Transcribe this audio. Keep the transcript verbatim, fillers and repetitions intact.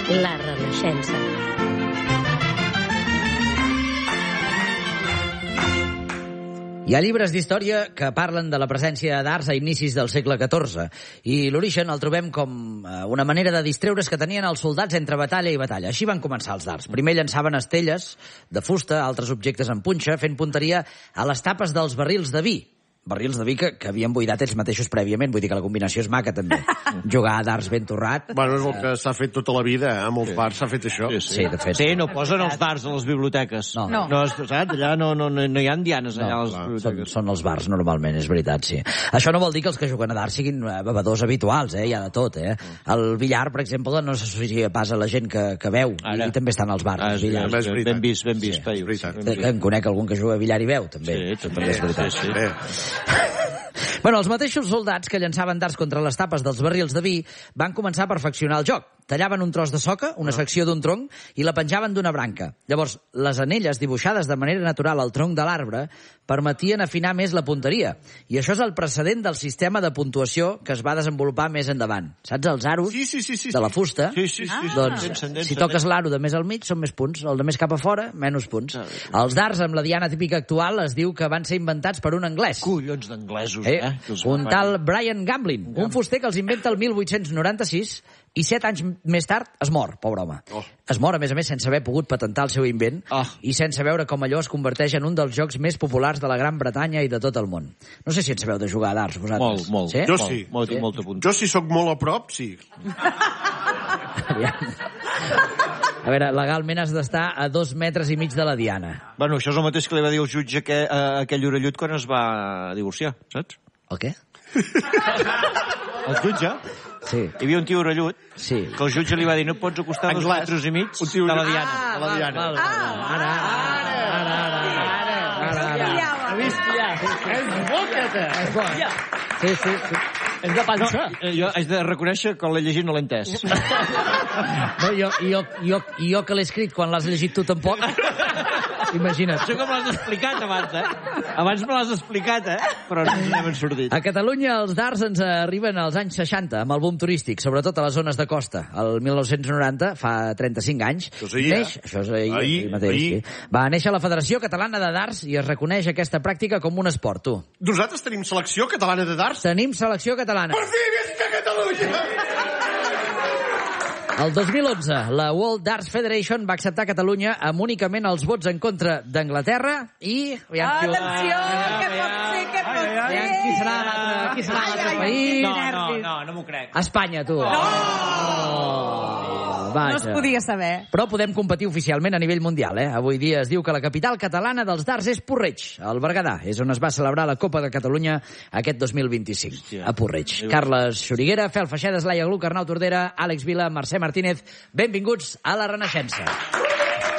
La Renaixença. Hi ha llibres d'història que parlen de la presència d'arts a inicis del segle catorze i l'origen el trobem com una manera de distreure's que tenien els soldats entre batalla i batalla. Així van començar els dards. Primer llançaven estelles de fusta, altres objectes en punxa, fent punteria a les tapes dels barrils de vi. Barrils de vi que, que havien buidat ells mateixos prèviament, vull dir que la combinació és maca també. Jugar a dards ben torrat. Bueno, és el que s'ha fet tota la vida, eh? A molts sí. bars s'ha fet això. Sí, sí. Sí, de fet. Sí, no posen els dards a les biblioteques. No. No, no saps? Allà no, no, no, no hi ha dianes allà No, a les són, biblioteques. són els bars normalment, és veritat, sí. Això no vol dir que els que juguen a dards siguin bevedors habituals, eh? Hi ha de tot, eh? El billar, per exemple, no s'associa pas a la gent que, que beu, Ara. i també estan als bars. Ah, és, billars. és, és ben vist, ben vist. Sí, Sí, és veritat. ben vist. En conec algun que juga a billar i veu, també. Sí, també, és veritat. sí, sí. Bé. Bueno, els mateixos soldats que llançaven dards contra les tapes dels barrils de vi van començar a perfeccionar el joc. Tallaven un tros de soca, una secció d'un tronc, i la penjaven d'una branca. Llavors, les anelles dibuixades de manera natural al tronc de l'arbre permetien afinar més la punteria. I això és el precedent del sistema de puntuació que es va desenvolupar més endavant. Saps, els aros Sí, sí, sí, sí, de la fusta? Sí, sí, sí. Doncs, Descendent, si toques l'aro de més al mig, són més punts. El de més cap a fora, menys punts. Els dards, amb la diana típica actual, es diu que van ser inventats per un anglès. Collons d'anglesos, Eh, eh? Que els un fan. tal Brian Gamblin, un fuster que els inventa el mil vuit-cents noranta-sis i set anys més tard es mor, pobre home. Oh. Es mor, a més a més, sense haver pogut patentar el seu invent Oh. i sense veure com allò es converteix en un dels jocs més populars de la Gran Bretanya i de tot el món. No sé si en sabeu de jugar a dards, vosaltres. Molt, molt. Sí? Jo Molt, sí. Molt, Sí? molt, molt Jo, si sóc molt a prop, sí. Aviam. A veure, legalment has d'estar a dos metres i mig de la diana. Bueno, això és el mateix que li va dir el jutge a, a aquell orellut quan es va divorciar, saps? El què? El jutge, Sí. hi havia un tio orellut Sí. que el jutge li va dir no pots acostar dos Anglès. metres i mig Un tio de la orellut. diana. A la diana. Val, val, val. Ara, ara, ara, ara, ara, ara, ara. Ha vist ja? És bo, aquest. És bo, eh? Sí, sí, sí. És de panxa. Eh, Jo haig de reconèixer que l'he llegit no l'he entès. No, jo, jo, jo, jo que l'he escrit quan l'has llegit tu tampoc. Imagina't. Això com l'has explicat abans, eh? Abans me l'has explicat, eh? Però no n'hem sortit. A Catalunya els dards ens arriben als anys seixanta, amb el boom turístic, sobretot a les zones de costa. El mil nou-cents noranta, fa trenta-cinc anys, Això és ahir, eh? neix, això és ahir, Ahir, ahir mateix, ahir. sí. Va néixer la Federació Catalana de Dards i es reconeix aquesta pràctica com un esport, tu. Nosaltres tenim selecció catalana de dards? Tenim selecció catalana. Per fi, visca Catalunya! El dos mil onze, la World Darts Federation va acceptar Catalunya amb únicament els vots en contra d'Anglaterra i... Aviam, qui- Atenció, què pot ser, què pot ser? Aviam, qui serà l'altre, qui serà l'altre país? No, no, no, no m'ho crec. Espanya, tu. Oh! Vaja. No es podia saber. Però podem competir oficialment a nivell mundial, eh? Avui dia es diu que la capital catalana dels dards és Porreig, al Berguedà. És on es va celebrar la Copa de Catalunya aquest dos mil vint-i-cinc, Hòstia. a Porreig. Carles Xuriguera, Fel Feixedes, Laia Gluc, Arnau Tordera, Àlex Vila, Mercè Martínez, benvinguts a La Renaixença.